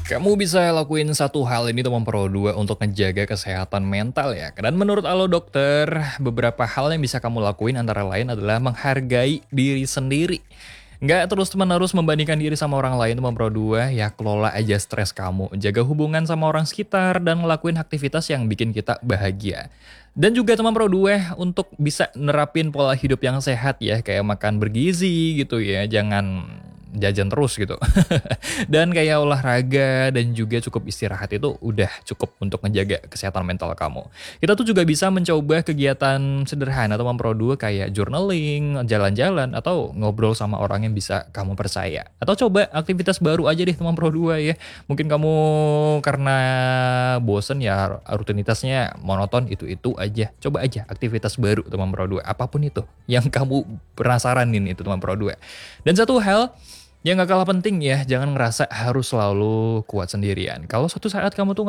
Kamu bisa lakuin satu hal ini teman Pro 2 untuk menjaga kesehatan mental ya. Dan menurut Alo Dokter, beberapa hal yang bisa kamu lakuin antara lain adalah menghargai diri sendiri. Nggak terus-menerus membandingkan diri sama orang lain teman Pro 2, ya kelola aja stres kamu. Jaga hubungan sama orang sekitar dan ngelakuin aktivitas yang bikin kita bahagia. Dan juga teman Pro 2 untuk bisa nerapin pola hidup yang sehat ya, kayak makan bergizi gitu ya, jangan jajan terus gitu. Dan kayak olahraga dan juga cukup istirahat itu udah cukup untuk menjaga kesehatan mental kamu. Kita tuh juga bisa mencoba kegiatan sederhana teman Pro 2 kayak journaling, jalan-jalan, atau ngobrol sama orang yang bisa kamu percaya. Atau coba aktivitas baru aja deh teman Pro 2 ya. Mungkin kamu karena bosen ya rutinitasnya monoton itu-itu aja. Coba aja aktivitas baru teman Pro 2, apapun itu yang kamu penasaranin itu teman Pro 2. Dan satu hal yang gak kalah penting ya, jangan ngerasa harus selalu kuat sendirian. Kalau suatu saat kamu tuh